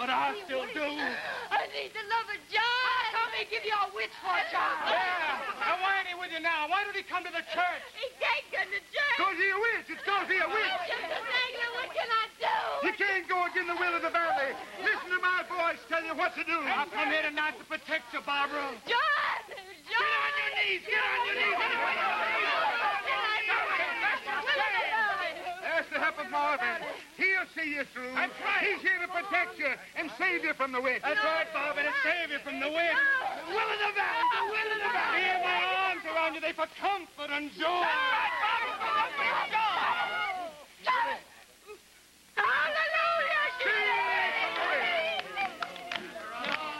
but I still do. I need the love of John. Come and give you a witch for John. Yeah. Now, why ain't he with you now? Why don't he come to the church? He can't come to church. Because he a witch. It's because he a witch. Just a thing, what can I do? You can't go against the will of the family. Listen to my voice tell you what to do. I'll come here tonight to protect you, Barbara. John! Get on your knees. Get on your knees. Ask the help of Marvin. He'll see you through. That's right. He's here to protect you and save you from the witch. That's right, Barbara, to save you from the witch. The will of the valley. The will of the valley. Here, my arms around you, they for comfort and joy. That's right, Barbara.